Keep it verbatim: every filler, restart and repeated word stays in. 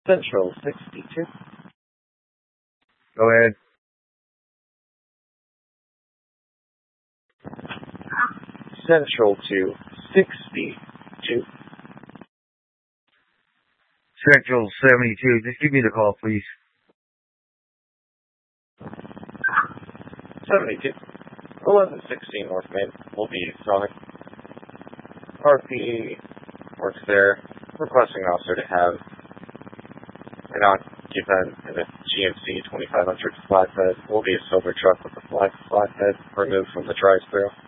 Central sixty-two. Go ahead. Central to sixty-two. Central seventy-two. Just give me the call, please. seventy-two. eleven sixteen North Main will be Sonic. R P works there, requesting an officer to have an occupant in a G M C twenty-five hundred flatbed. Will be a silver truck with a black flatbed removed from the drive-thru.